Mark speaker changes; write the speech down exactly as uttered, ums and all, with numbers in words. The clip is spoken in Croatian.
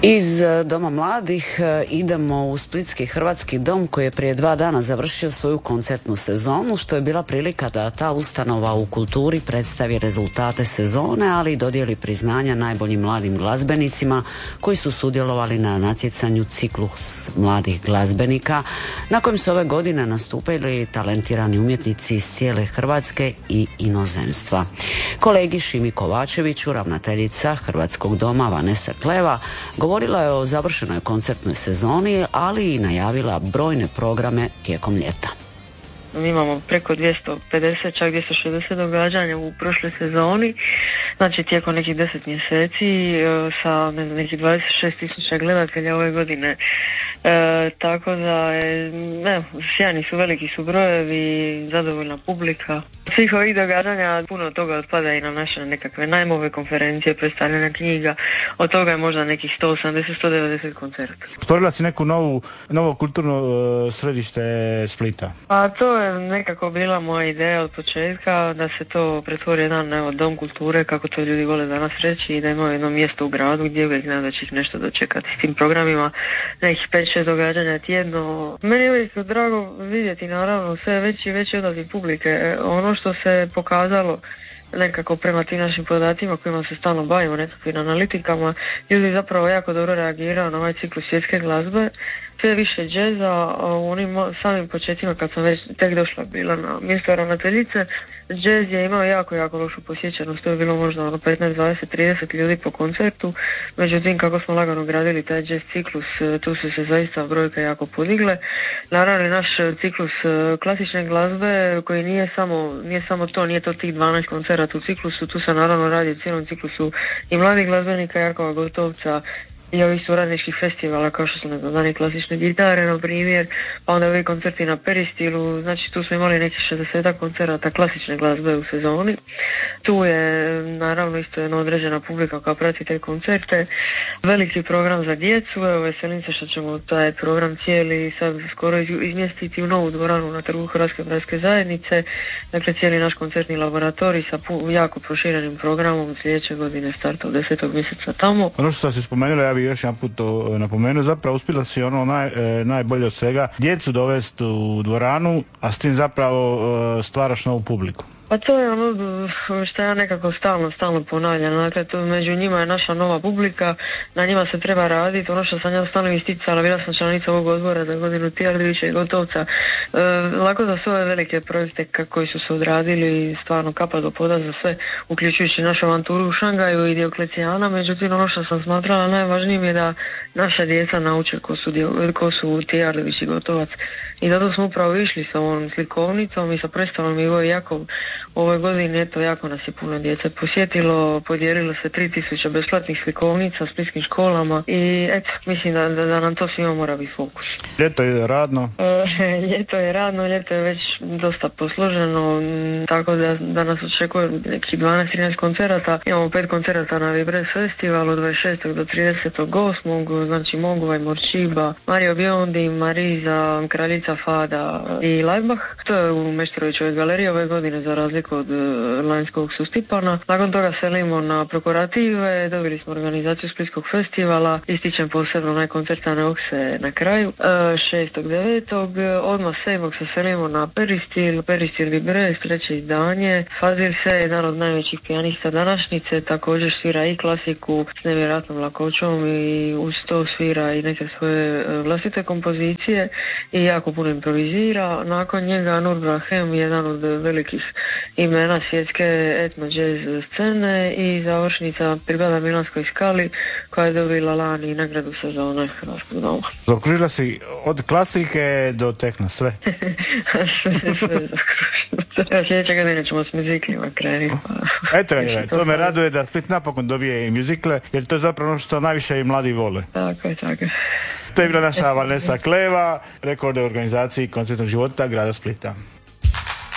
Speaker 1: Iz Doma mladih idemo u Splitski hrvatski dom koji je prije dva dana završio svoju koncertnu sezonu, što je bila prilika da ta ustanova u kulturi predstavi rezultate sezone, ali i dodijeli priznanja najboljim mladim glazbenicima koji su sudjelovali na natjecanju Ciklus mladih glazbenika, na kojem su ove godine nastupili talentirani umjetnici iz cijele Hrvatske i inozemstva. Kolegi Šimi Kovačeviću, ravnateljica Hrvatskog doma Vanessa Kleva, govorila je o završenoj koncertnoj sezoni, ali i najavila brojne programe tijekom ljeta.
Speaker 2: Mi imamo preko dvjesto pedeset, čak dvjesto šezdeset događanja u prošloj sezoni, znači tijekom nekih deset mjeseci sa ne znam, nekih dvadeset šest tisuća gledatelja ove godine. E, tako da je, ne, sjajni su, veliki su brojevi, zadovoljna publika. Svih ovih događanja puno toga otpada i na naše nekakve najmove konferencije, predstavljanja knjiga, od toga je možda nekih sto osamdeset do sto devedeset koncerta.
Speaker 3: Stvorila si neku novu, novo kulturno uh, središte Splita?
Speaker 2: A to je nekako bila moja ideja od početka, da se to pretvori jedan evo, dom kulture, kako to ljudi vole danas reći, i da imaju jedno mjesto u gradu gdje uvijek znam da će ih nešto dočekati s tim programima, nekih pet šest događanja tjedno. Meni je uvijek drago vidjeti naravno sve veći i veći odaziv publike. Ono što se pokazalo nekako prema tim našim podacima kojima se stalno bavimo, nekakvim analitikama, ljudi zapravo jako dobro reagiraju na ovaj ciklus svjetske glazbe, sve više džeza. U onim samim početcima kad sam već tek došla bila na mjesto ravnateljice, džez je imao jako, jako lošu posjećenost, to je bilo možda ono petnaest, dvadeset, trideset ljudi po koncertu, međutim kako smo lagano gradili taj džez ciklus, tu su se zaista brojke jako podigle. Naravno i naš ciklus klasične glazbe koji nije samo, nije samo to, nije to tih dvanaest koncerata u ciklusu, tu se naravno radi u cijelom ciklusu i mladih glazbenika Jakova Gotovca, i ovih suradničkih festivala kao što su ne znam, dani klasične gitare na primjer, pa onda ovi koncerti na Peristilu, znači tu smo imali nekih šezdeset koncerata klasične glazbe u sezoni. Tu je naravno isto jedna određena publika koja prati te koncerte, veliki program za djecu, evo veselim se što ćemo taj program cijeli sad skoro izmjestiti u novu dvoranu na Trgu Hrvatske bratske zajednice, dakle cijeli naš koncertni laboratorij sa pu- jako proširenim programom, sljedeće godine starta od desetog mjeseca tamo.
Speaker 3: Ono što sam se spomenula, ja bih još jedan put to napomenuo, zapravo uspjela si ono naj, e, najbolje od svega, djecu dovesti u dvoranu, a s tim zapravo e, stvaraš novu publiku.
Speaker 2: Pa to je ono što ja nekako stalno, stalno ponavljam, dakle to među njima je naša nova publika, na njima se treba raditi, ono što sam ja stalno isticala, bila sam članica ovog odbora za godinu Tijadlivića i Gotovca, e, lako za sve ove velike projekte koji su se odradili, stvarno kapa do poda za sve, uključujući našu avanturu u Šangaju i Dioklecijana, međutim ono što sam smatrala najvažnijim je da naša djeca nauče ko su, ko su Tijadlivić i Gotovac, i zato smo upravo išli sa ovom slikovnicom i sa predstavom Ivo i Jakov. Ove godine eto jako nas je puno djece posjetilo, podijelilo se tri tisuće besplatnih slikovnica splitskim školama i eto, mislim da, da, da nam to svima mora biti fokus.
Speaker 3: Ljeto je radno?
Speaker 2: E, ljeto je radno, ljeto je već dosta posloženo, tako da, da nas očekuje neki dvanaest trinaest koncerata. Imamo pet koncerata na Vibres festivalu od dvadeset šestog do tridesetog osmog Znači Moguvaj, Morčiba, Mario Biondi, Mariza, Kraljica Fada i Leibach. To je u Meštrovićevoj galeriji ove godine za razliku od uh, lanjskog Sustipana. Nakon toga selimo na Prokurative, dobili smo organizaciju Splitskog festivala, ističem posebno onaj koncert Ane Okse na kraju, uh, šestog devetog Odmah sedmog se selimo na Peristil, Peristil Vibres, treće izdanje. Fazil Se, jedan od najvećih pijanista današnjice, također svira i klasiku s nevjerojatnom lakoćom i uz to svira i neke svoje uh, vlastite kompozicije i jako puno improvizira. Nakon njega Nur Brahem, jedan od velikih imena svjetske etno jazz scene, i završnica Brigada Milanskoj skali koja je dobila lani nagradu sezone Hrvatskog doma.
Speaker 3: Zaokružila si od klasike do tehno, sve?
Speaker 2: sve, sve zaokružila. Sljedeće godine ćemo s muziklima krenuti. Pa.
Speaker 3: Eto, je, to me raduje da Split napokon dobije i muzikle, jer to je zapravo ono što najviše i mladi vole.
Speaker 2: Tako je, tako je.
Speaker 3: To je bila naša Vanessa Kleva, rekord o organizaciji koncertnog života grada Splita.